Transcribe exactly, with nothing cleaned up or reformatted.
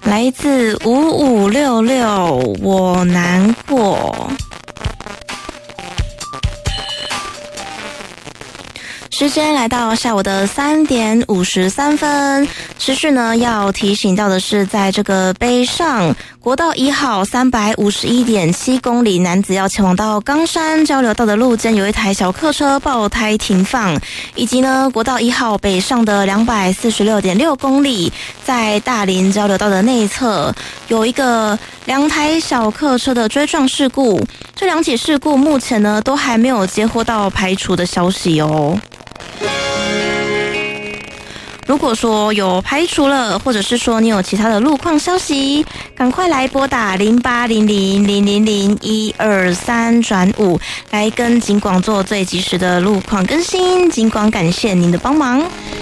来自五五六六，我难过。时间来到下午的三点五十三分，持续呢要提醒到的是，在这个北上国道一号三百五十一点七公里，男子要前往到冈山交流道的路间，有一台小客车爆胎停放，以及呢国道一号北上的两百四十六点六公里，在大林交流道的内侧有一个两台小客车的追撞事故，这两起事故目前呢都还没有接获到排除的消息哦。如果说有排除了，或者是说你有其他的路况消息，赶快来拨打零八零零零零零一二三转五，来跟警广做最及时的路况更新。警广感谢您的帮忙。